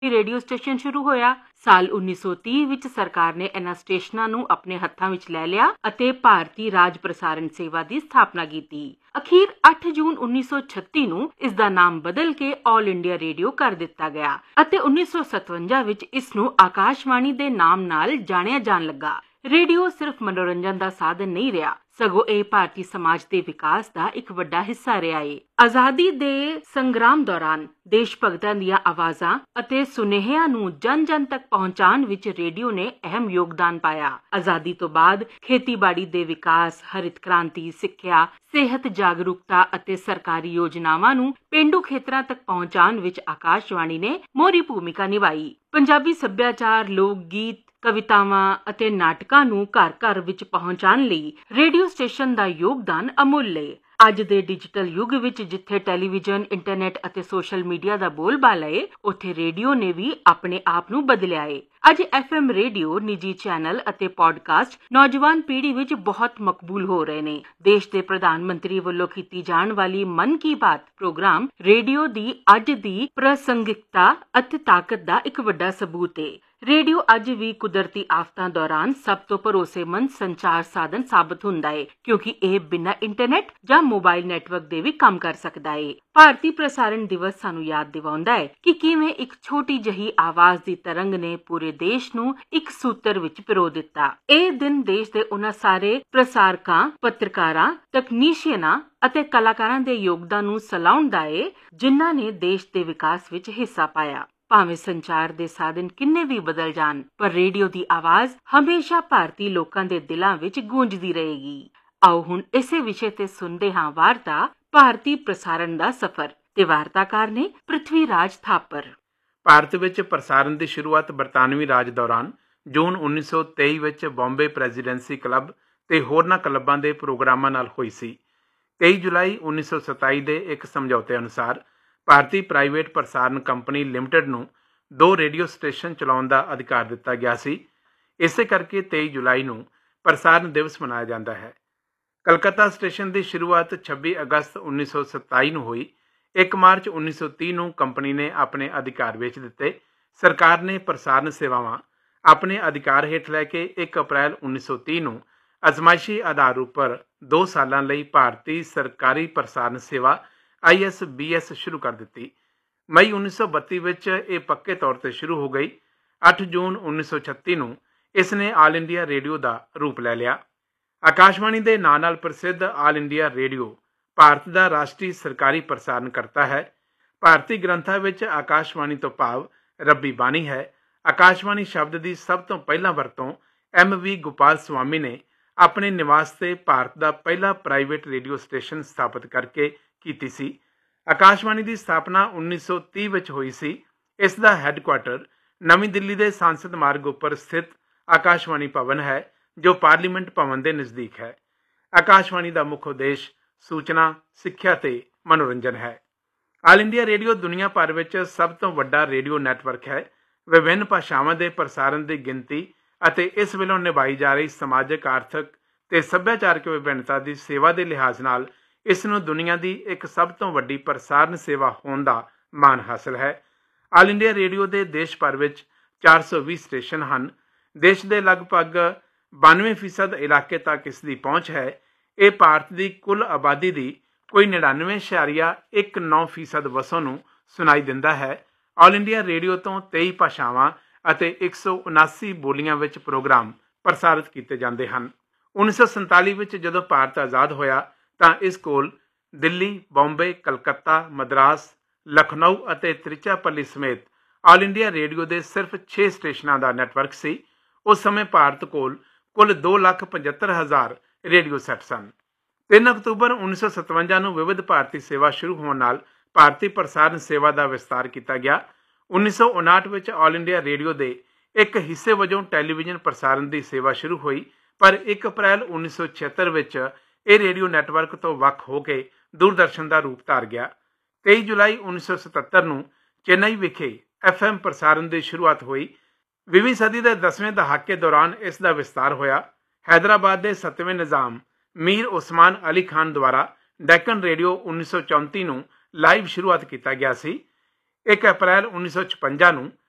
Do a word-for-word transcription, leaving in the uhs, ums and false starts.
Radio station ਸ਼ੁਰੂ ਹੋਇਆ। ਸਾਲ ਉੱਨੀ ਸੌ ਤੀਹ ਵਿੱਚ ਸਰਕਾਰ ਨੇ ਇਹਨਾਂ ਸਟੇਸ਼ਨਾਂ ਨੂੰ ਆਪਣੇ ਹੱਥਾਂ ਵਿੱਚ ਲੈ ਲਿਆ ਅਤੇ ਭਾਰਤੀ ਰਾਜ ਪ੍ਰਸਾਰਣ ਸੇਵਾ ਦੀ ਸਥਾਪਨਾ ਕੀਤੀ। ਅਖੀਰ ਅੱਠ ਜੂਨ ਉੱਨੀ ਸੌ ਛੱਤੀ ਨੂੰ ਇਸ ਦਾ ਨਾਮ ਬਦਲ ਕੇ ਆਲ ਇੰਡੀਆ ਰੇਡੀਓ ਕਰ ਦਿੱਤਾ ਗਿਆ ਅਤੇ ਉੱਨੀ ਸੌ ਸਤਵੰਜਾ ਵਿੱਚ ਇਸ ਨੂੰ ਆਕਾਸ਼ਵਾਣੀ ਦੇ ਨਾਮ ਨਾਲ ਜਾਣਿਆ ਜਾਣ ਲੱਗਾ। ਰੇਡੀਓ ਸਿਰਫ ਮਨੋਰੰਜਨ ਦਾ ਸਾਧਨ ਨਹੀਂ ਰਿਹਾ, ਸਗੋਂ ਇਹ ਭਾਰਤੀ ਸਮਾਜ ਦੇ ਵਿਕਾਸ ਦਾ ਇੱਕ ਵੱਡਾ ਹਿੱਸਾ ਰਿਹਾ ਹੈ। ਆਜ਼ਾਦੀ ਦੇ ਸੰਗਰਾਮ ਦੌਰਾਨ ਦੇਸ਼ ਭਗਤਾਂ ਦੀਆਂ ਆਵਾਜ਼ਾਂ ਅਤੇ ਸੁਨੇਹਿਆਂ ਨੂੰ ਜਨ-ਜਨ ਤੱਕ ਪਹੁੰਚਾਉਣ ਵਿੱਚ ਰੇਡੀਓ ਨੇ ਅਹਿਮ ਯੋਗਦਾਨ ਪਾਇਆ। ਆਜ਼ਾਦੀ ਤੋਂ ਬਾਅਦ ਖੇਤੀਬਾੜੀ ਦੇ ਵਿਕਾਸ, ਹਰਿਤ ਕ੍ਰਾਂਤੀ, ਸਿੱਖਿਆ, ਸਿਹਤ ਜਾਗਰੂਕਤਾ ਅਤੇ ਸਰਕਾਰੀ ਯੋਜਨਾਵਾਂ ਨੂੰ ਪੇਂਡੂ ਖੇਤਰਾਂ ਤੱਕ ਪਹੁੰਚਾਉਣ ਵਿੱਚ ਆਕਾਸ਼ਵਾਣੀ ਨੇ ਮੋਹਰੀ ਭੂਮਿਕਾ ਨਿਭਾਈ। ਪੰਜਾਬੀ ਸੱਭਿਆਚਾਰ, ਲੋਕ ਗੀਤ, ਕਵਿਤਾਵਾਂ ਅਤੇ ਨਾਟਕਾਂ ਨੂੰ ਘਰ ਘਰ ਵਿੱਚ ਪਹੁੰਚਾਉਣ ਲਈ ਰੇਡੀਓ ਸਟੇਸ਼ਨ ਦਾ ਯੋਗਦਾਨ ਅਮੁੱਲ ਹੈ। ਅੱਜ ਦੇ ਡਿਜੀਟਲ ਯੁੱਗ ਵਿੱਚ ਜਿੱਥੇ ਟੈਲੀਵਿਜ਼ਨ, ਇੰਟਰਨੈਟ ਅਤੇ ਸੋਸ਼ਲ ਮੀਡੀਆ ਦਾ ਬੋਲਬਾਲਾ ਹੈ, ਉੱਥੇ ਰੇਡੀਓ ਨੇ ਵੀ ਆਪਣੇ ਆਪ ਨੂੰ ਬਦਲਿਆ ਹੈ। ਅੱਜ ਐਫ ਐਮ ਰੇਡੀਓ, ਨਿੱਜੀ ਚੈਨਲ ਅਤੇ ਪੋਡਕਾਸਟ ਨੌਜਵਾਨ ਪੀੜ੍ਹੀ ਵਿੱਚ ਬਹੁਤ ਮਕਬੂਲ ਹੋ ਰਹੇ ਨੇ। ਦੇਸ਼ ਦੇ ਪ੍ਰਧਾਨ ਮੰਤਰੀ ਵੱਲੋਂ ਕੀਤੀ ਜਾਣ ਵਾਲੀ ਮਨ ਕੀ ਬਾਤ ਪ੍ਰੋਗਰਾਮ ਰੇਡੀਓ ਦੀ ਅੱਜ ਦੀ ਪ੍ਰਸੰਗਿਕਤਾ ਅਤੇ ਤਾਕਤ ਦਾ ਇੱਕ ਵੱਡਾ ਸਬੂਤ ਹੈ। ਰੇਡੀਓ ਅੱਜ ਵੀ ਕੁਦਰਤੀ ਆਫਤਾਂ ਦੌਰਾਨ ਸਭ ਤੋਂ ਭਰੋਸੇਮੰਦ ਸੰਚਾਰ ਸਾਧਨ ਸਾਬਤ ਹੁੰਦਾ ਹੈ, ਕਿਉਂਕਿ ਇਹ ਬਿਨਾਂ ਇੰਟਰਨੈਟ ਜਾਂ ਮੋਬਾਈਲ ਨੈਟਵਰਕ ਦੇ ਵੀ ਕੰਮ ਕਰ ਸਕਦਾ ਹੈ। ਭਾਰਤੀ ਪ੍ਰਸਾਰਣ ਦਿਵਸ ਸਾਨੂੰ ਯਾਦ ਦਿਵਾਉਂਦਾ ਹੈ ਕਿ ਕਿਵੇਂ ਇੱਕ ਛੋਟੀ ਜਿਹੀ ਆਵਾਜ਼ ਦੀ ਤਰੰਗ ਨੇ ਪੂਰੇ ਦੇਸ਼ ਨੂੰ ਇੱਕ ਸੂਤਰ ਵਿੱਚ ਪਿਰੋ ਦਿੱਤਾ। ਇਹ ਦਿਨ ਦੇਸ਼ ਦੇ ਉਹਨਾਂ ਸਾਰੇ ਪ੍ਰਸਾਰਕਾਂ, ਪੱਤਰਕਾਰਾਂ, ਤਕਨੀਸ਼ੀਅਨਾਂ ਅਤੇ ਕਲਾਕਾਰਾਂ ਦੇ ਯੋਗਦਾਨ ਨੂੰ ਸਲਾਹੁੰਦਾ ਹੈ, ਜਿਨ੍ਹਾਂ ਨੇ ਦੇਸ਼ ਦੇ ਵਿਕਾਸ ਵਿੱਚ ਹਿੱਸਾ ਪਾਇਆ। ਭਾਵੇਂ ਸੰਚਾਰ ਦੇ ਸਾਧਨ ਕਿੰਨੇ ਵੀ ਬਦਲ ਜਾਣ, ਪਰ ਰੇਡੀਓ ਦੀ ਆਵਾਜ਼ ਹਮੇਸ਼ਾ ਭਾਰਤੀ ਲੋਕਾਂ ਦੇ ਦਿਲਾਂ ਵਿੱਚ ਗੂੰਜਦੀ ਰਹੇਗੀ। ਆਓ ਹੁਣ ਇਸੇ ਵਿਸ਼ੇ ਤੇ ਸੁਣਦੇ ਹਾਂ ਵਾਰਤਾ ਭਾਰਤੀ ਪ੍ਰਸਾਰਣ ਦਾ ਸਫ਼ਰ, ਤੇ ਵਾਰਤਾਕਾਰ ਨੇ ਪ੍ਰਿਥਵੀ ਰਾਜ ਥਾਪਰ। ਭਾਰਤ ਵਿੱਚ ਪ੍ਰਸਾਰਣ ਦੀ ਸ਼ੁਰੂਆਤ ਬਰਤਾਨਵੀ ਰਾਜ ਦੌਰਾਨ ਜੂਨ ਉੱਨੀ ਸੌ ਤੇਈ ਵਿੱਚ ਬੰਬੇ ਪ੍ਰੈਜ਼ੀਡੈਂਸੀ ਕਲੱਬ ਤੇ ਹੋਰਨਾਂ ਕਲੱਬਾਂ ਦੇ ਪ੍ਰੋਗਰਾਮਾਂ ਨਾਲ ਹੋਈ ਸੀ। ਤੇਈ ਜੁਲਾਈ ਉੱਨੀ ਸੌ ਸਤਾਈ ਦੇ ਇੱਕ ਸਮਝੌਤੇ ਅਨੁਸਾਰ ਭਾਰਤੀ ਪ੍ਰਾਈਵੇਟ ਪ੍ਰਸਾਰਣ ਕੰਪਨੀ ਲਿਮਟਿਡ ਨੂੰ ਦੋ ਰੇਡੀਓ ਸਟੇਸ਼ਨ ਚਲਾਉਣ ਦਾ ਅਧਿਕਾਰ ਦਿੱਤਾ ਗਿਆ ਸੀ। ਇਸੇ ਕਰਕੇ ਤੇਈ ਜੁਲਾਈ ਨੂੰ ਪ੍ਰਸਾਰਣ ਦਿਵਸ ਮਨਾਇਆ ਜਾਂਦਾ ਹੈ। ਕਲਕੱਤਾ ਸਟੇਸ਼ਨ ਦੀ ਸ਼ੁਰੂਆਤ ਛੱਬੀ ਅਗਸਤ ਉੱਨੀ ਸੌ ਸਤਾਈ ਨੂੰ ਹੋਈ। ਇੱਕ ਮਾਰਚ ਉੱਨੀ ਸੌ ਤੀਹ ਨੂੰ ਕੰਪਨੀ ਨੇ ਆਪਣੇ ਅਧਿਕਾਰ ਵੇਚ ਦਿੱਤੇ। ਸਰਕਾਰ ਨੇ ਪ੍ਰਸਾਰਣ ਸੇਵਾਵਾਂ ਆਪਣੇ ਅਧਿਕਾਰ ਹੇਠ ਲੈ ਕੇ ਇੱਕ ਅਪ੍ਰੈਲ ਉੱਨੀ ਸੌ ਤੀਹ ਨੂੰ ਅਜ਼ਮਾਇਸ਼ੀ ਆਧਾਰ ਉੱਪਰ ਦੋ ਸਾਲਾਂ ਲਈ ਭਾਰਤੀ ਸਰਕਾਰੀ ਪ੍ਰਸਾਰਣ ਸੇਵਾ ਆਈ ਐਸ ਬੀ ਐਸ ਸ਼ੁਰੂ ਕਰ ਦਿੱਤੀ। ਮਈ ਉੱਨੀ ਸੌ ਬੱਤੀ ਵਿੱਚ ਇਹ ਪੱਕੇ ਤੌਰ ਤੇ ਸ਼ੁਰੂ ਹੋ ਗਈ। ਅੱਠ ਜੂਨ ਉੱਨੀ ਸੌ ਛੱਤੀ ਨੂੰ ਇਸ ਨੇ ਆਲ ਇੰਡੀਆ ਰੇਡੀਓ ਦਾ ਰੂਪ ਲੈ ਲਿਆ। ਆਕਾਸ਼ਵਾਣੀ ਦੇ ਨਾਂ ਨਾਲ ਪ੍ਰਸਿੱਧ ਆਲ ਇੰਡੀਆ ਰੇਡੀਓ ਭਾਰਤ ਦਾ ਰਾਸ਼ਟਰੀ ਸਰਕਾਰੀ ਪ੍ਰਸਾਰਣ ਕਰਤਾ ਹੈ। ਭਾਰਤੀ ਗ੍ਰੰਥਾਂ ਵਿੱਚ ਆਕਾਸ਼ਵਾਣੀ ਤੋਂ ਭਾਵ ਰੱਬੀ ਬਾਣੀ ਹੈ। ਆਕਾਸ਼ਵਾਣੀ ਸ਼ਬਦ ਦੀ ਸਭ ਤੋਂ ਪਹਿਲਾਂ ਵਰਤੋਂ ਐਮ ਵੀ ਗੋਪਾਲ ਸਵਾਮੀ ਨੇ ਆਪਣੇ ਨਿਵਾਸ ਤੇ ਭਾਰਤ ਦਾ ਪਹਿਲਾ ਪ੍ਰਾਈਵੇਟ ਰੇਡੀਓ ਸਟੇਸ਼ਨ ਸਥਾਪਿਤ ਕਰਕੇ ਕੀਤੀ ਸੀ। ਆਕਾਸ਼ਵਾਣੀ ਦੀ ਸਥਾਪਨਾ ਉੱਨੀ ਸੌ ਤੀਹ ਵਿੱਚ ਹੋਈ ਸੀ। ਇਸ ਦਾ ਹੈੱਡਕੁਆਟਰ ਨਵੀਂ ਦਿੱਲੀ ਦੇ ਸੰਸਦ ਮਾਰਗ ਉੱਪਰ ਸਥਿਤ ਆਕਾਸ਼ਵਾਣੀ ਭਵਨ ਹੈ, ਜੋ ਪਾਰਲੀਮੈਂਟ ਭਵਨ ਦੇ ਨਜ਼ਦੀਕ ਹੈ। ਆਕਾਸ਼ਵਾਣੀ ਦਾ ਮੁੱਖ ਉਦੇਸ਼ ਸੂਚਨਾ, ਸਿੱਖਿਆ ਤੇ ਮਨੋਰੰਜਨ ਹੈ। ਆਲ ਇੰਡੀਆ ਰੇਡੀਓ ਦੁਨੀਆ ਭਰ ਵਿੱਚ ਸਭ ਤੋਂ ਵੱਡਾ ਰੇਡੀਓ ਨੈਟਵਰਕ ਹੈ। ਵਿਭਿੰਨ ਭਾਸ਼ਾਵਾਂ ਦੇ ਪ੍ਰਸਾਰਣ ਦੀ ਗਿਣਤੀ ਅਤੇ ਇਸ ਵੱਲੋਂ ਨਿਭਾਈ ਜਾ ਰਹੀ ਸਮਾਜਿਕ, ਆਰਥਿਕ ਤੇ ਸੱਭਿਆਚਾਰਕ ਵਿਭਿੰਨਤਾ ਦੀ ਸੇਵਾ ਦੇ ਲਿਹਾਜ਼ ਨਾਲ ਇਸ ਨੂੰ ਦੁਨੀਆ ਦੀ ਇੱਕ ਸਭ ਤੋਂ ਵੱਡੀ ਪ੍ਰਸਾਰਣ ਸੇਵਾ ਹੋਣ ਦਾ ਮਾਣ ਹਾਸਲ ਹੈ। ਆਲ ਇੰਡੀਆ ਰੇਡੀਓ ਦੇ ਦੇਸ਼ ਭਰ ਵਿੱਚ ਚਾਰ ਸੌ ਵੀਹ ਸਟੇਸ਼ਨ ਹਨ। ਦੇਸ਼ ਦੇ ਲਗਭਗ ਬਾਨਵੇਂ ਫੀਸਦ ਇਲਾਕੇ ਤੱਕ ਇਸ ਦੀ ਪਹੁੰਚ ਹੈ। ਇਹ ਭਾਰਤ ਦੀ ਕੁੱਲ ਆਬਾਦੀ ਦੀ ਕੋਈ ਨੜਿਨਵੇਂ ਇਸ਼ਾਰੀਆ ਇੱਕ ਨੌ ਫੀਸਦ ਵਸੋਂ ਨੂੰ ਸੁਣਾਈ ਦਿੰਦਾ ਹੈ। ਆਲ ਇੰਡੀਆ ਰੇਡੀਓ ਤੋਂ ਤੇਈ ਭਾਸ਼ਾਵਾਂ ਅਤੇ ਇੱਕ ਸੌ ਉਨਾਸੀ ਬੋਲੀਆਂ ਵਿੱਚ ਪ੍ਰੋਗਰਾਮ ਪ੍ਰਸਾਰਿਤ ਕੀਤੇ ਜਾਂਦੇ ਹਨ। ਉੱਨੀ ਸੌ ਸੰਤਾਲੀ ਵਿੱਚ ਜਦੋਂ ਭਾਰਤ ਆਜ਼ਾਦ ਹੋਇਆ ਤਾਂ ਇਸ ਕੋਲ ਦਿੱਲੀ, ਬੰਬੇ, ਕਲਕੱਤਾ, ਮਦਰਾਸ, ਲਖਨਊ ਅਤੇ ਤ੍ਰਿਚਾਪੱਲੀ ਸਮੇਤ ਆਲ ਇੰਡੀਆ ਰੇਡੀਓ ਦੇ ਸਿਰਫ ਛੇ ਸਟੇਸ਼ਨਾਂ ਦਾ ਨੈਟਵਰਕ ਸੀ। ਉਸ ਸਮੇਂ ਭਾਰਤ ਕੋਲ ਕੁੱਲ ਦੋ ਲੱਖ ਪਝੱਤਰ ਹਜ਼ਾਰ ਰੇਡੀਓ ਸੈੱਟ ਸਨ। ਤਿੰਨ ਅਕਤੂਬਰ ਉੱਨੀ ਸੌ ਸਤਵੰਜਾ ਨੂੰ ਵਿਵਿਧ ਭਾਰਤੀ ਸੇਵਾ ਸ਼ੁਰੂ ਹੋਣ ਨਾਲ ਭਾਰਤੀ ਪ੍ਰਸਾਰਣ ਸੇਵਾ ਦਾ ਵਿਸਤਾਰ ਕੀਤਾ ਗਿਆ। ਉੱਨੀ ਸੌ ਉਨਾਹਠ ਵਿੱਚ ਆਲ ਇੰਡੀਆ ਰੇਡੀਓ ਦੇ ਇੱਕ ਹਿੱਸੇ ਵਜੋਂ ਟੈਲੀਵਿਜ਼ਨ ਪ੍ਰਸਾਰਣ ਦੀ ਸੇਵਾ ਸ਼ੁਰੂ ਹੋਈ, ਪਰ ਇੱਕ ਅਪ੍ਰੈਲ ਉੱਨੀ ਸੌ ਛਿਹੱਤਰ ਵਿੱਚ ਇਹ ਰੇਡੀਓ ਨੈਟਵਰਕ ਤੋਂ ਵੱਖ ਹੋ ਕੇ ਦੂਰਦਰਸ਼ਨ ਦਾ ਰੂਪ ਧਾਰ ਗਿਆ। ਤੇਈ ਜੁਲਾਈ ਉੱਨੀ ਸੌ ਸਤੱਤਰ ਨੂੰ ਚੇਨਈ ਵਿਖੇ ਐਫ ਐਮ ਪ੍ਰਸਾਰਣ ਦੀ ਸ਼ੁਰੂਆਤ ਹੋਈ। ਵੀਹਵੀਂ ਸਦੀ ਦੇ ਦਸਵੇਂ ਦਹਾਕੇ ਦੌਰਾਨ ਇਸ ਦਾ ਵਿਸਤਾਰ ਹੋਇਆ। ਹੈਦਰਾਬਾਦ ਦੇ ਸੱਤਵੇਂ ਨਿਜ਼ਾਮ ਮੀਰ ਉਸਮਾਨ ਅਲੀ ਖਾਨ ਦੁਆਰਾ ਡੈਕਨ ਰੇਡੀਓ ਉੱਨੀ ਸੌ ਚੌਂਤੀ ਨੂੰ ਲਾਈਵ ਸ਼ੁਰੂਆਤ ਕੀਤਾ ਗਿਆ ਸੀ। ਇੱਕ ਅਪ੍ਰੈਲ ਉੱਨੀ ਸੌ ਛਪੰਜਾ ਨੂੰ